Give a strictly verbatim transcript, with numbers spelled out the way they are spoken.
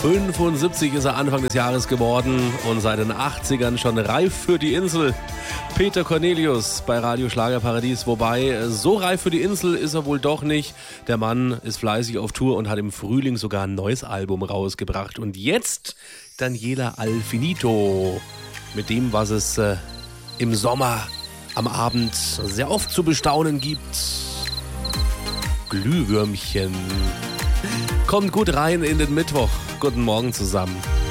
fünfundsiebzig ist er Anfang des Jahres geworden und seit den achtzigern schon reif für die Insel. Peter Cornelius bei Radio Schlagerparadies, wobei so reif für die Insel ist er wohl doch nicht. Der Mann ist fleißig auf Tour und hat im Frühling sogar ein neues Album rausgebracht. Und jetzt Daniela Alfinito mit dem, was es äh, im Sommer am Abend sehr oft zu bestaunen gibt. Glühwürmchen. Kommt gut rein in den Mittwoch. Guten Morgen zusammen.